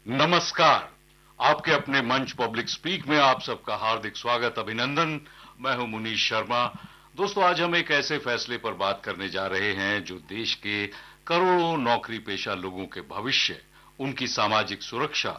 नमस्कार। आपके अपने मंच पब्लिक स्पीक में आप सबका हार्दिक स्वागत, अभिनंदन। मैं हूं मुनीश शर्मा। दोस्तों, आज हम एक ऐसे फैसले पर बात करने जा रहे हैं जो देश के करोड़ों नौकरी पेशा लोगों के भविष्य, उनकी सामाजिक सुरक्षा